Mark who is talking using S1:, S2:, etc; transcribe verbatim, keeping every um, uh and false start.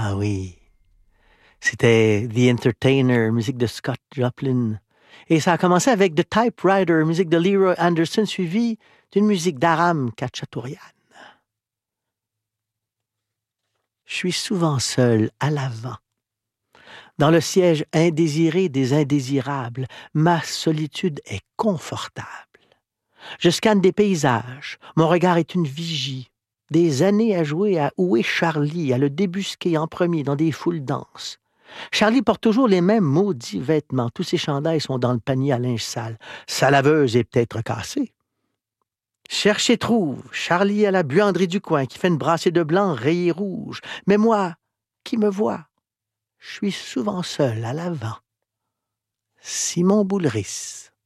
S1: Ah oui, c'était The Entertainer, musique de Scott Joplin. Et ça a commencé avec The Typewriter, musique de Leroy Anderson, suivi d'une musique d'Aram Khachaturian. Je suis souvent seul à l'avant. Dans le siège indésiré des indésirables, ma solitude est confortable. Je scanne des paysages, mon regard est une vigie. Des années à jouer à Où est Charlie, à le débusquer en premier dans des foules denses. Charlie porte toujours les mêmes maudits vêtements. Tous ses chandails sont dans le panier à linge sale. Sa laveuse est peut-être cassée. Cherche et trouve, Charlie à la buanderie du coin qui fait une brassée de blanc rayé rouge. Mais moi, qui me vois, je suis souvent seul à l'avant. Simon Boulris.